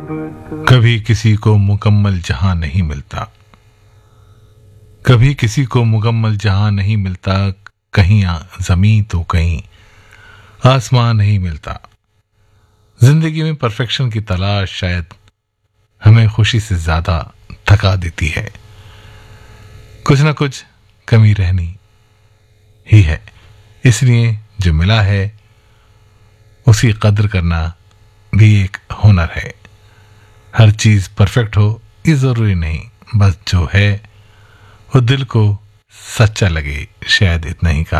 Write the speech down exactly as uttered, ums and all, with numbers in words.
कभी किसी को मुकम्मल जहां नहीं मिलता, कभी किसी को मुकम्मल जहां नहीं मिलता, कहीं जमीन तो कहीं आसमान नहीं मिलता। जिंदगी में परफेक्शन की तलाश शायद हमें खुशी से ज्यादा थका देती है। कुछ ना कुछ कमी रहनी ही है, इसलिए जो मिला है उसी कदर करना भी एक हुनर है। हर चीज परफेक्ट हो ये जरूरी नहीं, बस जो है वो दिल को सच्चा लगे, शायद इतना ही का